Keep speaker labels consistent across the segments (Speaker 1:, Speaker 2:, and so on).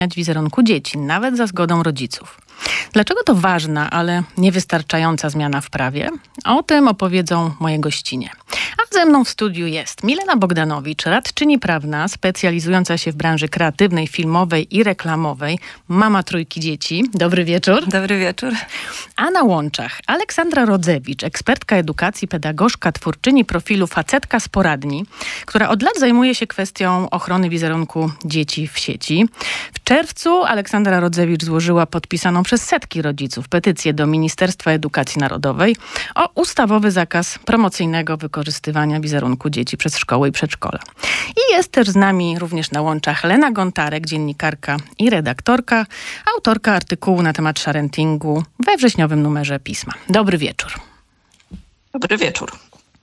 Speaker 1: wizerunku dzieci, nawet za zgodą rodziców. Dlaczego to ważna, ale niewystarczająca zmiana w prawie? O tym opowiedzą moje gościnie. A ze mną w studiu jest Milena Bogdanowicz, radczyni prawna specjalizująca się w branży kreatywnej, filmowej i reklamowej, mama trójki dzieci. Dobry wieczór.
Speaker 2: Dobry wieczór.
Speaker 1: A na łączach Aleksandra Rodzewicz, ekspertka edukacji, pedagogzka, twórczyni profilu Facetka z Poradni, która od lat zajmuje się kwestią ochrony wizerunku dzieci w sieci. W czerwcu Aleksandra Rodzewicz złożyła podpisaną przez setki rodziców petycję do Ministerstwa Edukacji Narodowej o ustawowy zakaz promocyjnego wykorzystywania wizerunku dzieci przez szkoły i przedszkola. I jest też z nami również na łączach Lena Gontarek, dziennikarka i redaktorka, autorka artykułu na temat sharentingu we wrześniowym numerze Pisma. Dobry wieczór.
Speaker 2: Dobry wieczór.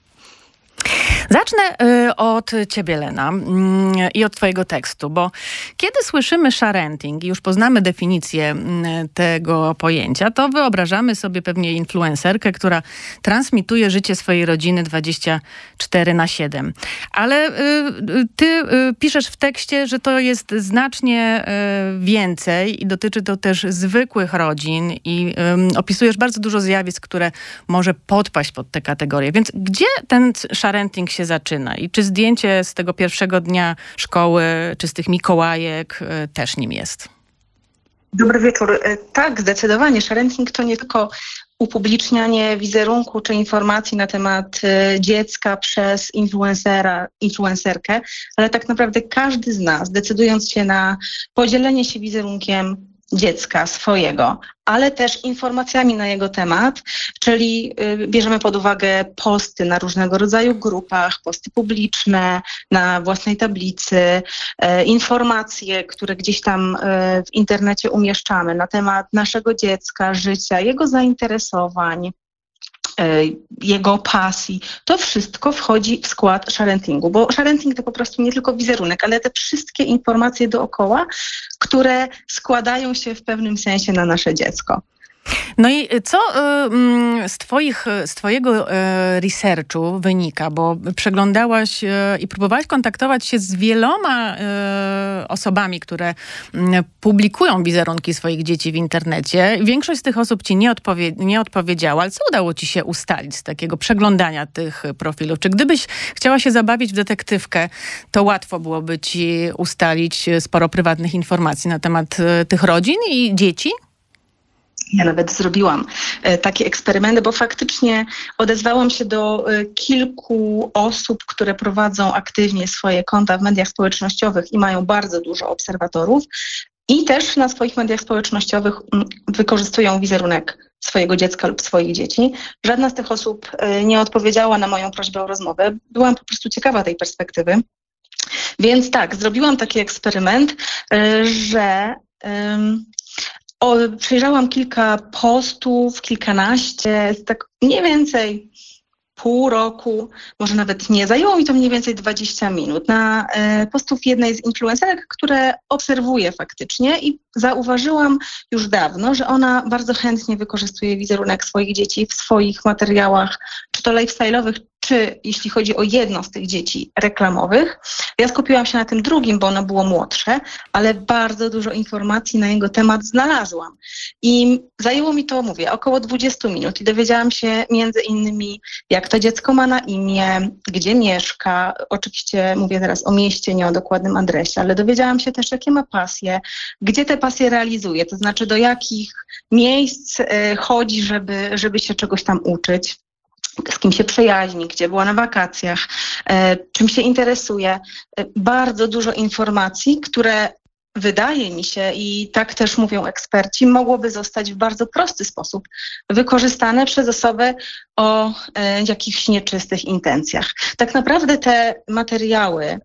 Speaker 1: Zacznę od ciebie, Lena, i od twojego tekstu, bo kiedy słyszymy sharenting i już poznamy definicję tego pojęcia, to wyobrażamy sobie pewnie influencerkę, która transmituje życie swojej rodziny 24/7. Ale ty piszesz w tekście, że to jest znacznie więcej i dotyczy to też zwykłych rodzin i opisujesz bardzo dużo zjawisk, które może podpaść pod tę kategorię. Więc gdzie ten sharenting się zaczyna? I czy zdjęcie z tego pierwszego dnia szkoły, czy z tych Mikołajek też nim jest?
Speaker 3: Dobry wieczór. Tak, zdecydowanie. Sharenting to nie tylko upublicznianie wizerunku czy informacji na temat dziecka przez influencerkę, ale tak naprawdę każdy z nas, decydując się na podzielenie się wizerunkiem dziecka swojego, ale też informacjami na jego temat, czyli bierzemy pod uwagę posty na różnego rodzaju grupach, posty publiczne, na własnej tablicy, informacje, które gdzieś tam w internecie umieszczamy na temat naszego dziecka, życia, jego zainteresowań, jego pasji. To wszystko wchodzi w skład sharentingu, bo sharenting to po prostu nie tylko wizerunek, ale te wszystkie informacje dookoła, które składają się w pewnym sensie na nasze dziecko.
Speaker 1: No i co z twojego researchu wynika, bo przeglądałaś i próbowałaś kontaktować się z wieloma osobami, które publikują wizerunki swoich dzieci w internecie. Większość z tych osób ci nie odpowiedziała, ale co udało ci się ustalić z takiego przeglądania tych profilów? Czy gdybyś chciała się zabawić w detektywkę, to łatwo byłoby ci ustalić sporo prywatnych informacji na temat tych rodzin i dzieci?
Speaker 3: Ja nawet zrobiłam takie eksperymenty, bo faktycznie odezwałam się do kilku osób, które prowadzą aktywnie swoje konta w mediach społecznościowych i mają bardzo dużo obserwatorów i też na swoich mediach społecznościowych wykorzystują wizerunek swojego dziecka lub swoich dzieci. Żadna z tych osób nie odpowiedziała na moją prośbę o rozmowę. Byłam po prostu ciekawa tej perspektywy. Więc tak, zrobiłam taki eksperyment, że przejrzałam kilka postów, kilkanaście, tak mniej więcej pół roku, może nawet nie. Zajęło mi to mniej więcej 20 minut na postów jednej z influencerek, które obserwuję faktycznie i zauważyłam już dawno, że ona bardzo chętnie wykorzystuje wizerunek swoich dzieci w swoich materiałach, czy to lifestyle'owych, czy jeśli chodzi o jedno z tych dzieci reklamowych. Ja skupiłam się na tym drugim, bo ono było młodsze, ale bardzo dużo informacji na jego temat znalazłam. I zajęło mi to, mówię, około 20 minut i dowiedziałam się między innymi, jak to dziecko ma na imię, gdzie mieszka. Oczywiście mówię teraz o mieście, nie o dokładnym adresie, ale dowiedziałam się też, jakie ma pasje, gdzie te pasje realizuje, to znaczy do jakich miejsc chodzi, żeby się czegoś tam uczyć, z kim się przyjaźni, gdzie była na wakacjach, czym się interesuje. Bardzo dużo informacji, które wydaje mi się, i tak też mówią eksperci, mogłoby zostać w bardzo prosty sposób wykorzystane przez osobę o jakichś nieczystych intencjach. Tak naprawdę te materiały,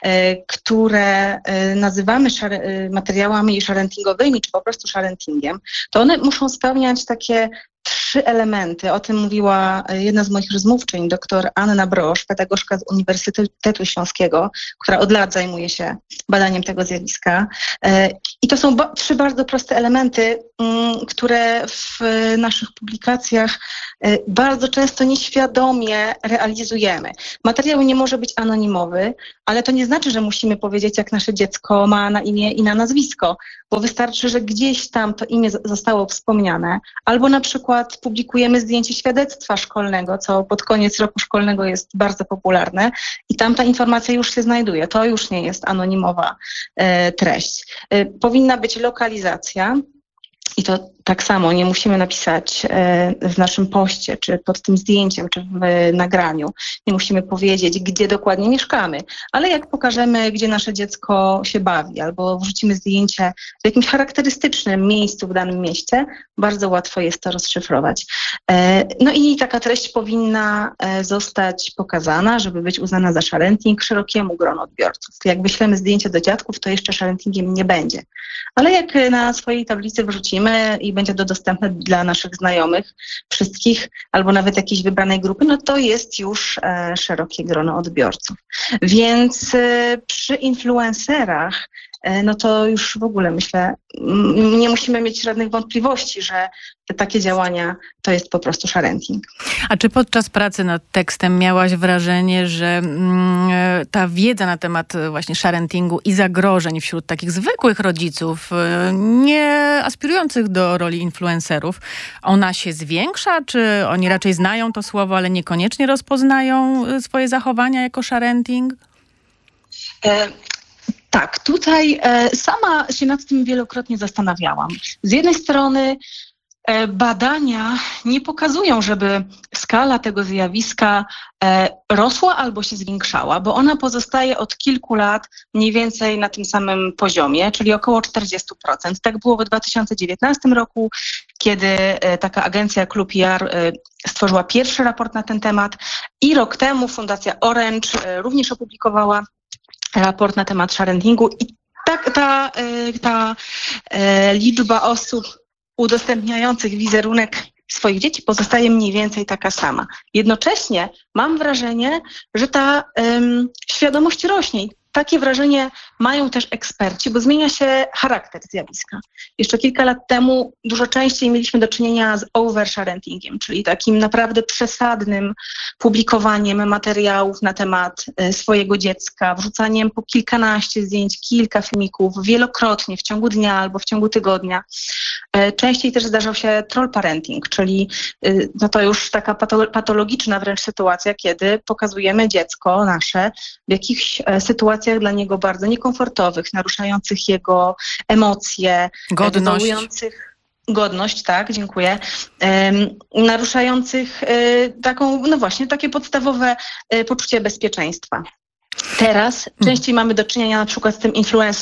Speaker 3: które nazywamy materiałami sharentingowymi, czy po prostu sharentingiem, to one muszą spełniać takie 3 elementy. O tym mówiła jedna z moich rozmówczyń, dr Anna Brosz, pedagogzka z Uniwersytetu Śląskiego, która od lat zajmuje się badaniem tego zjawiska. I to są 3 bardzo proste elementy, które w naszych publikacjach bardzo często nieświadomie realizujemy. Materiał nie może być anonimowy, ale to nie znaczy, że musimy powiedzieć, jak nasze dziecko ma na imię i na nazwisko. bo wystarczy, że gdzieś tam to imię zostało wspomniane, albo na przykład publikujemy zdjęcie świadectwa szkolnego, co pod koniec roku szkolnego jest bardzo popularne i tam ta informacja już się znajduje. To już nie jest anonimowa treść. Powinna być lokalizacja. I to tak samo nie musimy napisać w naszym poście, czy pod tym zdjęciem, czy w nagraniu. Nie musimy powiedzieć, gdzie dokładnie mieszkamy. Ale jak pokażemy, gdzie nasze dziecko się bawi, albo wrzucimy zdjęcie w jakimś charakterystycznym miejscu w danym mieście, bardzo łatwo jest to rozszyfrować. No i taka treść powinna zostać pokazana, żeby być uznana za sharenting szerokiemu gronu odbiorców. Jak wyślemy zdjęcie do dziadków, to jeszcze sharentingiem nie będzie. Ale jak na swojej tablicy wrzucimy i będzie to dostępne dla naszych znajomych, wszystkich, albo nawet jakiejś wybranej grupy, no to jest już szerokie grono odbiorców. Więc przy influencerach, no to już w ogóle myślę, nie musimy mieć żadnych wątpliwości, że takie działania to jest po prostu sharenting.
Speaker 1: A czy podczas pracy nad tekstem miałaś wrażenie, że ta wiedza na temat właśnie sharentingu i zagrożeń wśród takich zwykłych rodziców, nie aspirujących do roli influencerów, ona się zwiększa? Czy oni raczej znają to słowo, ale niekoniecznie rozpoznają swoje zachowania jako sharenting?
Speaker 3: Tak, tutaj sama się nad tym wielokrotnie zastanawiałam. Z jednej strony badania nie pokazują, żeby skala tego zjawiska rosła albo się zwiększała, bo ona pozostaje od kilku lat mniej więcej na tym samym poziomie, czyli około 40%. Tak było w 2019 roku, kiedy taka agencja Club PR stworzyła pierwszy raport na ten temat i rok temu Fundacja Orange również opublikowała raport na temat sharentingu i ta liczba osób udostępniających wizerunek swoich dzieci pozostaje mniej więcej taka sama. Jednocześnie mam wrażenie, że ta świadomość rośnie. Takie wrażenie mają też eksperci, bo zmienia się charakter zjawiska. Jeszcze kilka lat temu dużo częściej mieliśmy do czynienia z oversharentingiem, czyli takim naprawdę przesadnym publikowaniem materiałów na temat swojego dziecka, wrzucaniem po kilkanaście zdjęć, kilka filmików wielokrotnie w ciągu dnia albo w ciągu tygodnia. Częściej też zdarzał się troll parenting, czyli no to już taka patologiczna wręcz sytuacja, kiedy pokazujemy dziecko nasze w jakichś sytuacjach dla niego bardzo niekomfortowych, naruszających jego emocje, wywołujących godność, tak, dziękuję, naruszających taką, no właśnie, takie podstawowe poczucie bezpieczeństwa. Teraz częściej mamy do czynienia na przykład z tym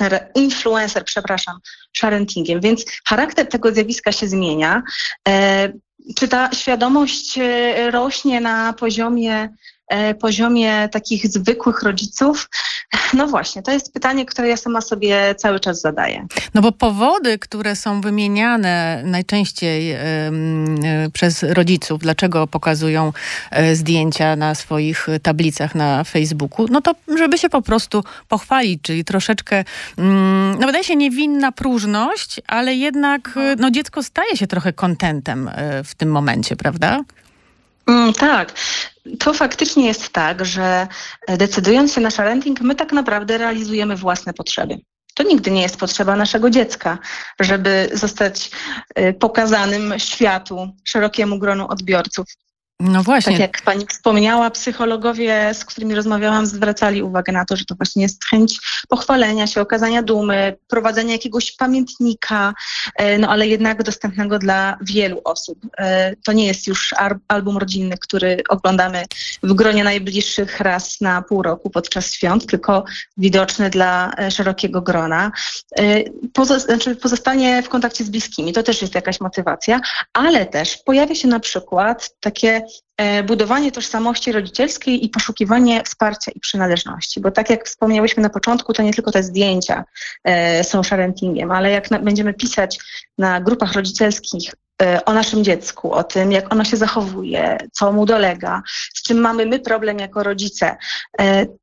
Speaker 3: sharentingiem, więc charakter tego zjawiska się zmienia. Czy ta świadomość rośnie na poziomie takich zwykłych rodziców? No właśnie, to jest pytanie, które ja sama sobie cały czas zadaję.
Speaker 1: No bo powody, które są wymieniane najczęściej przez rodziców, dlaczego pokazują zdjęcia na swoich tablicach na Facebooku, no to żeby się po prostu pochwalić, czyli troszeczkę, no wydaje się niewinna próżność, ale jednak no dziecko staje się trochę kontentem w tym momencie, prawda?
Speaker 3: Tak. To faktycznie jest tak, że decydując się na sharenting, my tak naprawdę realizujemy własne potrzeby. To nigdy nie jest potrzeba naszego dziecka, żeby zostać pokazanym światu, szerokiemu gronu odbiorców.
Speaker 1: No właśnie.
Speaker 3: Tak jak pani wspomniała, psychologowie, z którymi rozmawiałam, zwracali uwagę na to, że to właśnie jest chęć pochwalenia się, okazania dumy, prowadzenia jakiegoś pamiętnika, no ale jednak dostępnego dla wielu osób. To nie jest już album rodzinny, który oglądamy w gronie najbliższych raz na pół roku podczas świąt, tylko widoczny dla szerokiego grona. Pozostanie w kontakcie z bliskimi, to też jest jakaś motywacja, ale też pojawia się na przykład takie budowanie tożsamości rodzicielskiej i poszukiwanie wsparcia i przynależności. Bo tak jak wspomniałyśmy na początku, to nie tylko te zdjęcia są sharentingiem, ale jak będziemy pisać na grupach rodzicielskich o naszym dziecku, o tym, jak ono się zachowuje, co mu dolega, z czym mamy my problem jako rodzice,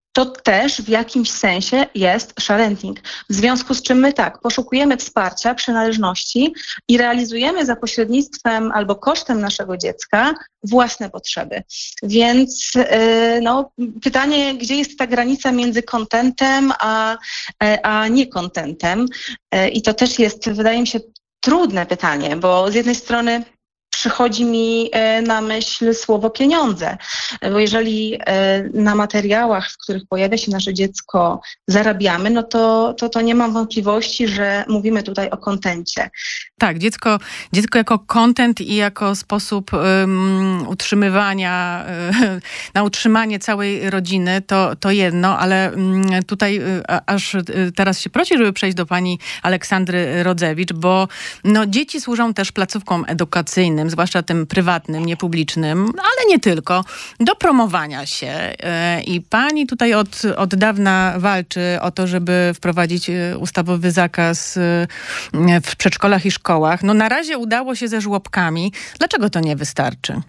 Speaker 3: to też w jakimś sensie jest sharenting. W związku z czym my poszukujemy wsparcia, przynależności i realizujemy za pośrednictwem albo kosztem naszego dziecka własne potrzeby. Więc pytanie, gdzie jest ta granica między kontentem a nie-kontentem? I to też jest, wydaje mi się, trudne pytanie, bo z jednej strony przychodzi mi na myśl słowo pieniądze, bo jeżeli na materiałach, w których pojawia się nasze dziecko, zarabiamy, no to nie mam wątpliwości, że mówimy tutaj o kontencie.
Speaker 1: Tak, dziecko jako content i jako sposób utrzymywania, na utrzymanie całej rodziny to jedno, ale tutaj aż teraz się prosi, żeby przejść do pani Aleksandry Rodzewicz, bo dzieci służą też placówkom edukacyjnym, zwłaszcza tym prywatnym, niepublicznym, ale nie tylko, do promowania się. I pani tutaj od dawna walczy o to, żeby wprowadzić ustawowy zakaz w przedszkolach i szkołach. Na razie udało się ze żłobkami. Dlaczego to nie wystarczy?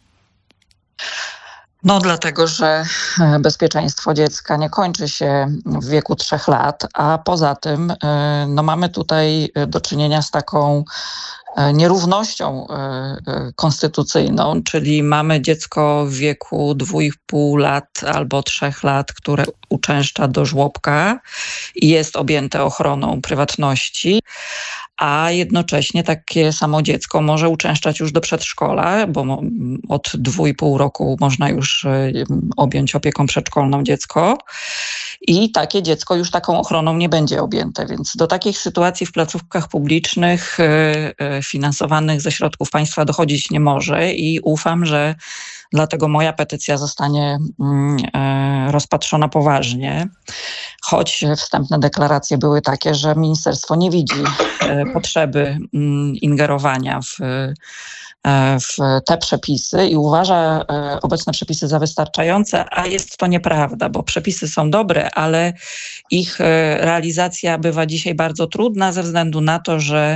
Speaker 2: Dlatego, że bezpieczeństwo dziecka nie kończy się w wieku 3 lat, a poza tym mamy tutaj do czynienia z taką nierównością konstytucyjną, czyli mamy dziecko w wieku 2,5 lat albo 3 lat, które uczęszcza do żłobka i jest objęte ochroną prywatności, a jednocześnie takie samo dziecko może uczęszczać już do przedszkola, bo od 2,5 roku można już objąć opieką przedszkolną dziecko i takie dziecko już taką ochroną nie będzie objęte, więc do takich sytuacji w placówkach publicznych finansowanych ze środków państwa dochodzić nie może i ufam, że dlatego moja petycja zostanie rozpatrzona poważnie, choć wstępne deklaracje były takie, że ministerstwo nie widzi potrzeby ingerowania w te przepisy i uważa obecne przepisy za wystarczające, a jest to nieprawda, bo przepisy są dobre, ale ich realizacja bywa dzisiaj bardzo trudna ze względu na to, że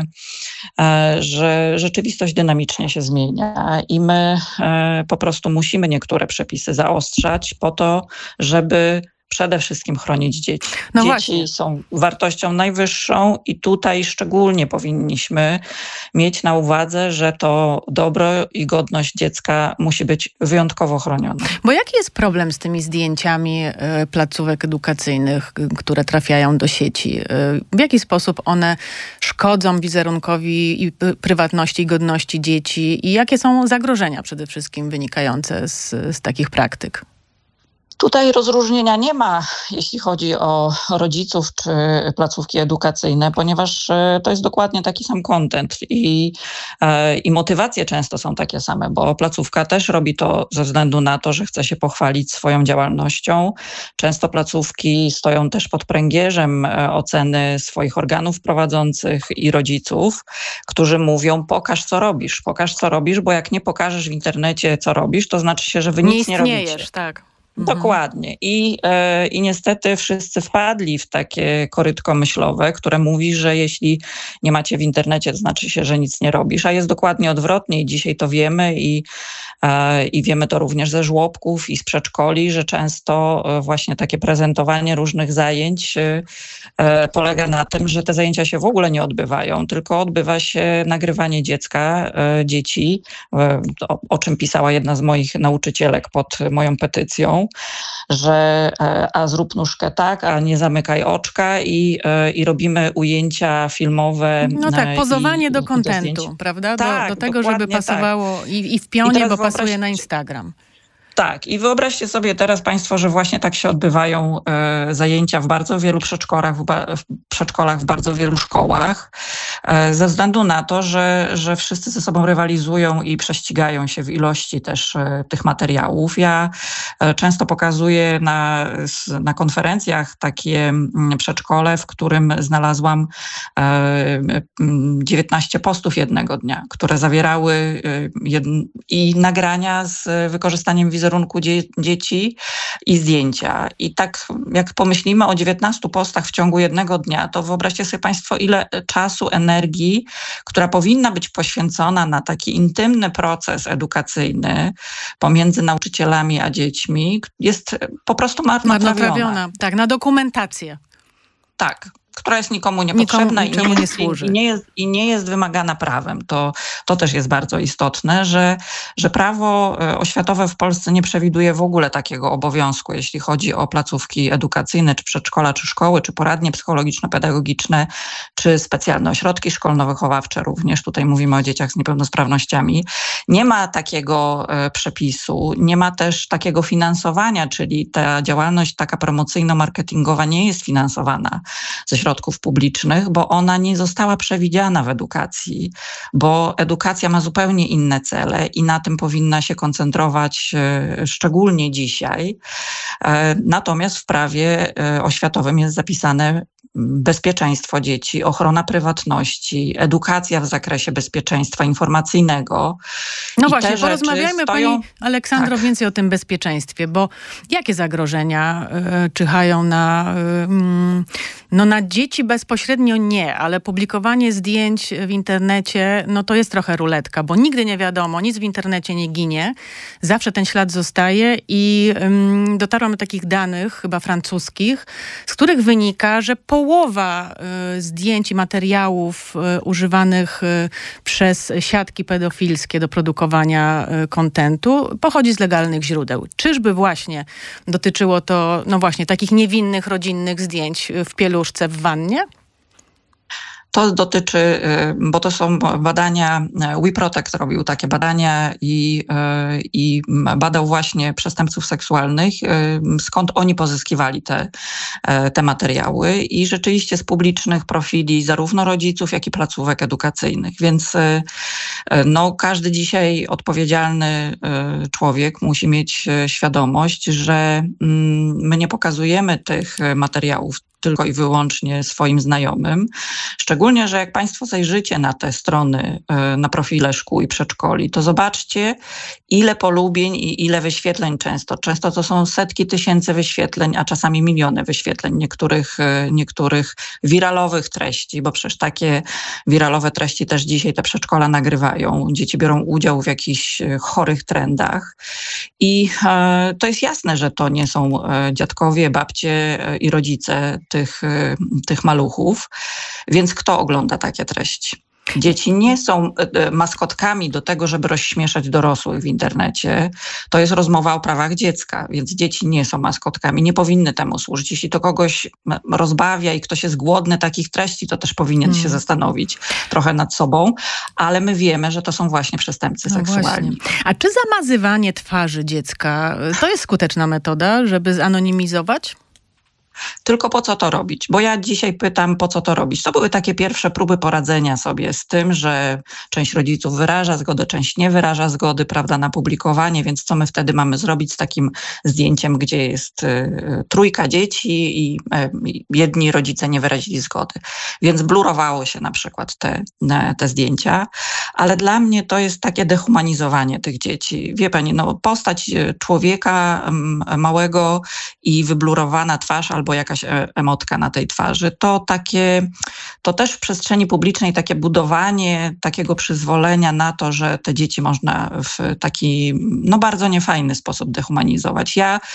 Speaker 2: rzeczywistość dynamicznie się zmienia i my po prostu musimy niektóre przepisy zaostrzać po to, żeby przede wszystkim chronić dzieci. Dzieci
Speaker 1: właśnie
Speaker 2: są wartością najwyższą i tutaj szczególnie powinniśmy mieć na uwadze, że to dobro i godność dziecka musi być wyjątkowo chroniona.
Speaker 1: Bo jaki jest problem z tymi zdjęciami placówek edukacyjnych, które trafiają do sieci? W jaki sposób one szkodzą wizerunkowi i prywatności i godności dzieci? I jakie są zagrożenia przede wszystkim wynikające z takich praktyk?
Speaker 2: Tutaj rozróżnienia nie ma, jeśli chodzi o rodziców czy placówki edukacyjne, ponieważ to jest dokładnie taki sam content i motywacje często są takie same, bo placówka też robi to ze względu na to, że chce się pochwalić swoją działalnością. Często placówki stoją też pod pręgierzem oceny swoich organów prowadzących i rodziców, którzy mówią: pokaż co robisz, bo jak nie pokażesz w internecie co robisz, to znaczy się, że wy nic nie robicie.
Speaker 1: Tak.
Speaker 2: Dokładnie. I niestety wszyscy wpadli w takie korytko myślowe, które mówi, że jeśli nie macie w internecie, to znaczy się, że nic nie robisz, a jest dokładnie odwrotnie i dzisiaj to wiemy i wiemy to również ze żłobków i z przedszkoli, że często właśnie takie prezentowanie różnych zajęć polega na tym, że te zajęcia się w ogóle nie odbywają, tylko odbywa się nagrywanie dzieci, o czym pisała jedna z moich nauczycielek pod moją petycją, że a zrób nóżkę tak, a nie zamykaj oczka i robimy ujęcia filmowe.
Speaker 1: Pozowanie do kontentu, prawda?
Speaker 2: Tak,
Speaker 1: do tego, żeby pasowało i w pionie, bo pasuje na Instagram.
Speaker 2: Tak, i wyobraźcie sobie teraz państwo, że właśnie tak się odbywają zajęcia w bardzo wielu przedszkolach, w bardzo wielu szkołach, ze względu na to, że wszyscy ze sobą rywalizują i prześcigają się w ilości też tych materiałów. Ja często pokazuję na konferencjach takie przedszkole, w którym znalazłam 19 postów jednego dnia, które zawierały i nagrania z wykorzystaniem wizerunku wizerunku dzieci i zdjęcia. I tak jak pomyślimy o 19 postach w ciągu jednego dnia, to wyobraźcie sobie państwo, ile czasu, energii, która powinna być poświęcona na taki intymny proces edukacyjny pomiędzy nauczycielami a dziećmi, jest po prostu marnotrawiona.
Speaker 1: Tak, na dokumentację.
Speaker 2: Tak, która jest nikomu niepotrzebna
Speaker 1: i
Speaker 2: nie jest wymagana prawem. To też jest bardzo istotne, że prawo oświatowe w Polsce nie przewiduje w ogóle takiego obowiązku, jeśli chodzi o placówki edukacyjne, czy przedszkola, czy szkoły, czy poradnie psychologiczno-pedagogiczne, czy specjalne ośrodki szkolno-wychowawcze również. Tutaj mówimy o dzieciach z niepełnosprawnościami. Nie ma takiego przepisu, nie ma też takiego finansowania, czyli ta działalność taka promocyjno-marketingowa nie jest finansowana ze środków publicznych, bo ona nie została przewidziana w edukacji, bo edukacja ma zupełnie inne cele i na tym powinna się koncentrować szczególnie dzisiaj. Natomiast w prawie oświatowym jest zapisane bezpieczeństwo dzieci, ochrona prywatności, edukacja w zakresie bezpieczeństwa informacyjnego.
Speaker 1: No właśnie, porozmawiajmy Pani Aleksandro więcej o tym bezpieczeństwie, bo jakie zagrożenia czyhają na dzieci bezpośrednio nie, ale publikowanie zdjęć w internecie, no to jest trochę ruletka, bo nigdy nie wiadomo, nic w internecie nie ginie, zawsze ten ślad zostaje i dotarłam do takich danych, chyba francuskich, z których wynika, że połowa zdjęć i materiałów używanych przez siatki pedofilskie do produkowania kontentu pochodzi z legalnych źródeł. Czyżby właśnie dotyczyło to, no właśnie, takich niewinnych, rodzinnych zdjęć w pieluszce w wannie?
Speaker 2: To dotyczy, bo to są badania, WeProtect robił takie badania i badał właśnie przestępców seksualnych, skąd oni pozyskiwali te materiały i rzeczywiście z publicznych profili zarówno rodziców, jak i placówek edukacyjnych. Więc każdy dzisiaj odpowiedzialny człowiek musi mieć świadomość, że my nie pokazujemy tych materiałów tylko i wyłącznie swoim znajomym. Szczególnie, że jak państwo zajrzycie na te strony, na profile szkół i przedszkoli, to zobaczcie, ile polubień i ile wyświetleń często. Często to są setki tysięcy wyświetleń, a czasami miliony wyświetleń niektórych wiralowych treści, bo przecież takie wiralowe treści też dzisiaj te przedszkola nagrywają. Dzieci biorą udział w jakichś chorych trendach i to jest jasne, że to nie są dziadkowie, babcie i rodzice tych maluchów, więc kto ogląda takie treści? Dzieci nie są maskotkami do tego, żeby rozśmieszać dorosłych w internecie. To jest rozmowa o prawach dziecka, więc dzieci nie są maskotkami, nie powinny temu służyć. Jeśli to kogoś rozbawia i ktoś jest głodny takich treści, to też powinien się zastanowić trochę nad sobą, ale my wiemy, że to są właśnie przestępcy seksualni.
Speaker 1: Właśnie. A czy zamazywanie twarzy dziecka to jest skuteczna metoda, żeby zanonimizować?
Speaker 2: Tylko po co to robić? Bo ja dzisiaj pytam, po co to robić? To były takie pierwsze próby poradzenia sobie z tym, że część rodziców wyraża zgodę, część nie wyraża zgody, prawda, na publikowanie, więc co my wtedy mamy zrobić z takim zdjęciem, gdzie jest trójka dzieci i jedni rodzice nie wyrazili zgody. Więc blurowało się na przykład te zdjęcia, ale dla mnie to jest takie dehumanizowanie tych dzieci. Wie pani, postać człowieka małego i wyblurowana twarz albo jakaś emotka na tej twarzy. To też w przestrzeni publicznej takie budowanie takiego przyzwolenia na to, że te dzieci można w taki bardzo niefajny sposób dehumanizować.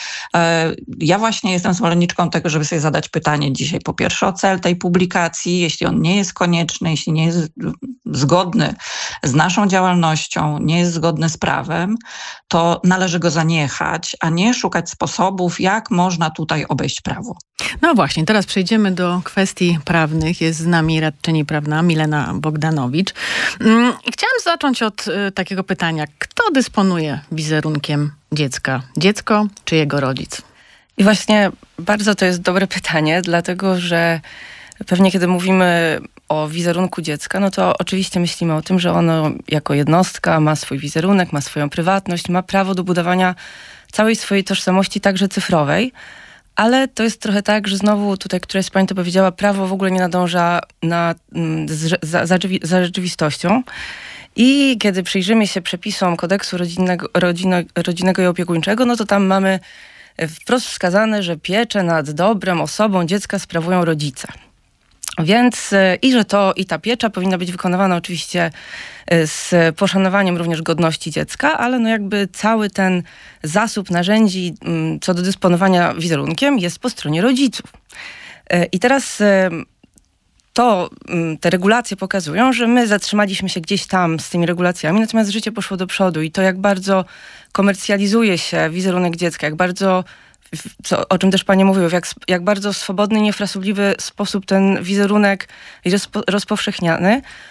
Speaker 2: Ja właśnie jestem zwolenniczką tego, żeby sobie zadać pytanie dzisiaj po pierwsze o cel tej publikacji, jeśli on nie jest konieczny, jeśli nie jest zgodny z naszą działalnością, nie jest zgodny z prawem, to należy go zaniechać, a nie szukać sposobów, jak można tutaj obejść prawo.
Speaker 1: No właśnie, teraz przejdziemy do kwestii prawnych. Jest z nami radczyni prawna Milena Bogdanowicz. Chciałam zacząć od takiego pytania. Kto dysponuje wizerunkiem dziecka? Dziecko czy jego rodzic?
Speaker 4: I właśnie bardzo to jest dobre pytanie, dlatego że pewnie kiedy mówimy o wizerunku dziecka, no to oczywiście myślimy o tym, że ono jako jednostka ma swój wizerunek, ma swoją prywatność, ma prawo do budowania całej swojej tożsamości, także cyfrowej. Ale to jest trochę tak, że znowu tutaj, któraś z pań to powiedziała, prawo w ogóle nie nadąża za rzeczywistością. I kiedy przyjrzymy się przepisom kodeksu rodzinnego i opiekuńczego, no to tam mamy wprost wskazane, że pieczę nad dobrem, osobą dziecka sprawują rodzice. Więc i ta piecza powinna być wykonywana oczywiście z poszanowaniem również godności dziecka, ale no jakby cały ten zasób narzędzi co do dysponowania wizerunkiem jest po stronie rodziców. I teraz te regulacje pokazują, że my zatrzymaliśmy się gdzieś tam z tymi regulacjami, natomiast życie poszło do przodu i to jak bardzo komercjalizuje się wizerunek dziecka, jak bardzo, o czym też panie mówiły, jak bardzo w swobodny, niefrasobliwy sposób ten wizerunek jest rozpowszechniany,